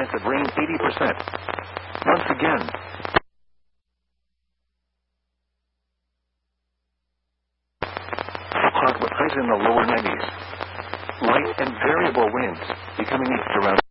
chance of rain 80%. Once again, hot with highs in the lower 90s. Light and variable winds becoming east around